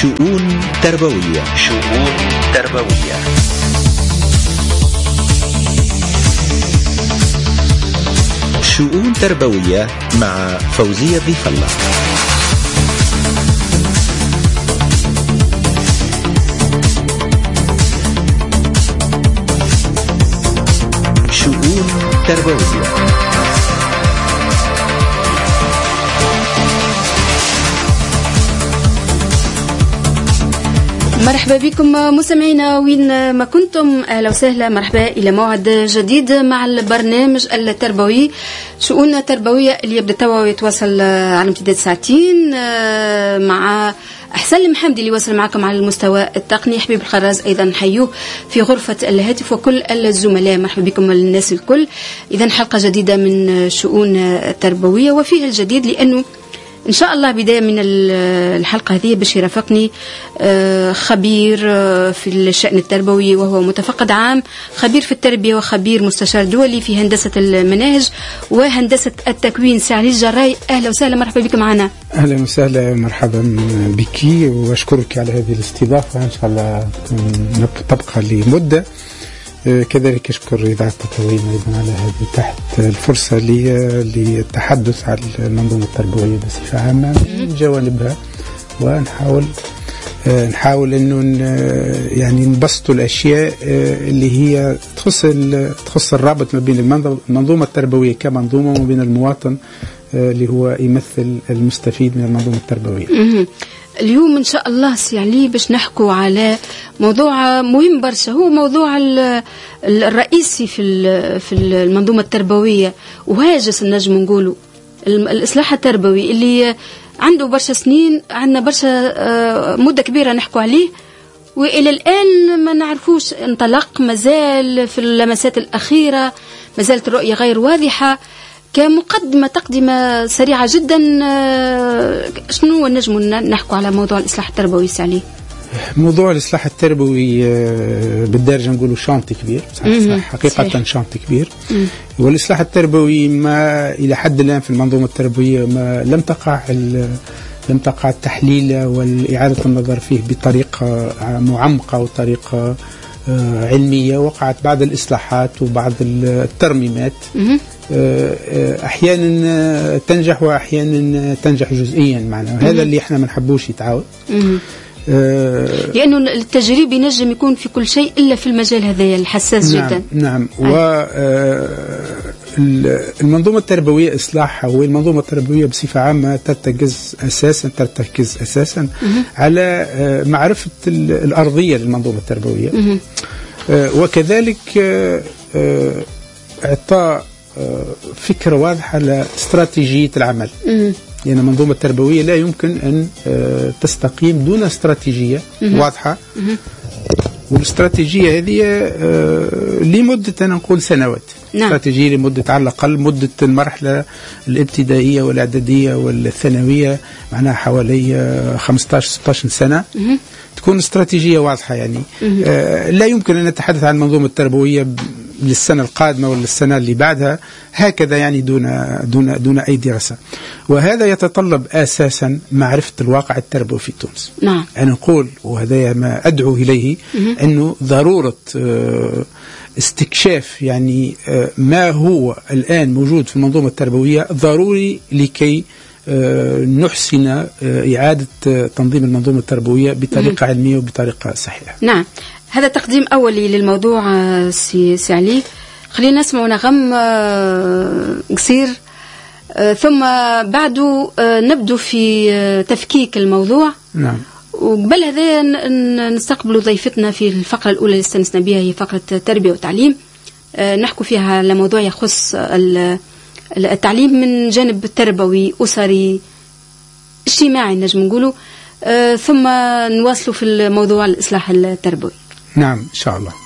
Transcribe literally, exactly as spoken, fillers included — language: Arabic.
شؤون تربوية. شؤون تربوية. شؤون تربوية مع فوزية ضيف الله. شؤون تربوية. مرحبا بكم مستمعينا وين ما كنتم، اهلا وسهلا، مرحبا الى موعد جديد مع البرنامج التربوي شؤون تربويه اللي يبدا توا ويتواصل على امتداد ساعتين مع أحسن المحمدي اللي وصل معكم على المستوى التقني، حبيب الخراز أيضا حيوه في غرفة الهاتف، وكل الزملاء مرحبا بكم الناس الكل. إذن حلقة جديدة من شؤون تربوية وفيها الجديد، لأنه إن شاء الله بداية من الحلقة هذه باش يرافقني خبير في الشأن التربوي وهو متفقد عام، خبير في التربية وخبير مستشار دولي في هندسة المناهج وهندسة التكوين، سي علي الجراي. أهلا وسهلا، مرحبا بك معنا. أهلا وسهلا، مرحبا بك وأشكرك على هذه الاستضافة، إن شاء الله تبقى لمدة. كذلك أشكر إذاعة التطوين أيضا على هذه تحت الفرصة للتحدث عن المنظومة التربوية بصفة عامة من جوانبها، ونحاول نحاول إنه يعني نبسط الأشياء اللي هي تخص تخص الرابط ما بين المنظومة التربوية كمنظومة وما بين المواطن اللي هو يمثل المستفيد من المنظومة التربوية. اليوم إن شاء الله سي علي باش نحكوا على موضوع مهم برشا، هو موضوع الرئيسي في في المنظومة التربوية وهاجس النجم نقوله الإصلاح التربوي اللي عنده برشا سنين، عندنا برشا مدة كبيرة نحكوا عليه، وإلى الآن ما نعرفوش انطلق، مازال في اللمسات الأخيرة، مازالت الرؤية غير واضحة. كمقدمة تقدمة سريعة جدا، شنو نجم نحكوا على موضوع الإصلاح التربوي سالي؟ موضوع الإصلاح التربوي بالدارجة نقولوا شانت كبير، حقيقة شانت كبير. والإصلاح التربوي ما إلى حد الآن في المنظومة التربوية ما لم تقع لم تقع التحليل والإعادة النظر فيه بطريقة معمقة وطريقة علمية. وقعت بعض الإصلاحات وبعض الترميمات، أحيانا تنجح وأحيانا تنجح جزئيا معنا، هذا اللي احنا ما نحبوش يتعاود، لأنه التجريب ينجم يكون في كل شيء إلا في المجال هذا الحساس نعم جدا. نعم. والمنظومة التربوية إصلاحها والمنظومة التربوية بصفة عامة ترتكز أساسا ترتكز أساسا على معرفة الأرضية للمنظومة التربوية، وكذلك إعطاء فكرة واضحة لاستراتيجية العمل. لأن يعني المنظومة التربوية لا يمكن أن تستقيم دون استراتيجية واضحة، والاستراتيجية هذه لمدة أنا نقول سنوات. نعم. استراتيجية لمدة على الأقل مدة المرحلة الابتدائية والإعدادية والثانوية، معناها حوالي خمسة عشر ستة عشر سنة. مه. تكون استراتيجية واضحة يعني. آه لا يمكن أن نتحدث عن المنظومة التربوية للسنة القادمة ولا السنة اللي بعدها هكذا يعني دون دون دون أي دراسة، وهذا يتطلب أساسا معرفة الواقع التربوي في تونس. نعم. أنا نقول وهذا ما أدعو إليه، أنه ضرورة آه استكشاف يعني آه ما هو الآن موجود في المنظومة التربوية ضروري لكي آه نحسن آه إعادة آه تنظيم المنظومة التربوية بطريقة علمية وبطريقة صحيحة. نعم، هذا تقديم أولي للموضوع سي, سي علي. خلينا نسمع نغم قصير، ثم بعده نبدو في تفكيك الموضوع. نعم. وقبل هذا نستقبل ضيفتنا في الفقرة الأولى اللي استنسنا بها، هي فقرة تربية وتعليم، نحكي فيها على موضوع يخص التعليم من جانب تربوي أسري اجتماعي نجم نقوله، ثم نواصل في الموضوع الإصلاح التربوي. نعم إن شاء الله.